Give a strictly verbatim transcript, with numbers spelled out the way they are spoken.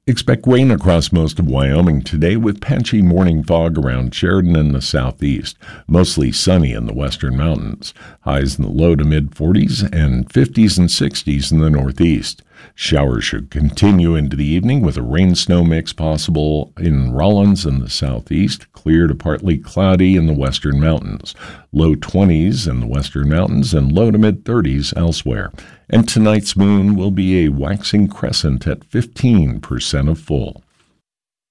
Expect rain across most of Wyoming today with patchy morning fog around Sheridan in the southeast. Mostly sunny in the western mountains. Highs in the low to mid forties and fifties and sixties in the northeast. Showers should continue into the evening with a rain-snow mix possible in Rollins in the southeast, clear to partly cloudy in the western mountains. Low twenties in the western mountains and low to mid thirties elsewhere. And tonight's moon will be a waxing crescent at fifteen percent of full.